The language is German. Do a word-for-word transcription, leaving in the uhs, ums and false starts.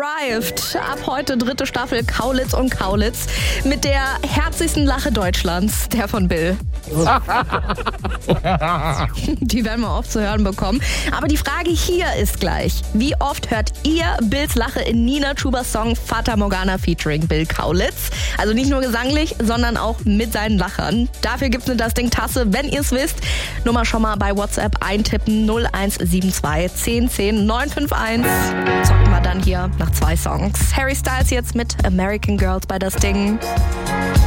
Arrived. Ab heute dritte Staffel Kaulitz und Kaulitz mit der herzigsten Lache Deutschlands, der von Bill. Die werden wir oft zu hören bekommen. Aber die Frage hier ist gleich: Wie oft hört ihr Bills Lache in Nina Schubers Song Fata Morgana featuring Bill Kaulitz? Also nicht nur gesanglich, sondern auch mit seinen Lachern. Dafür gibt's eine Das Ding Tasse, wenn ihr es wisst. Nur mal schon mal bei WhatsApp eintippen: null eins sieben zwei zehn zehn neun fünf eins. Zocken wir dann hier nach zwei Songs. Harry Styles jetzt mit American Girls bei Das Ding.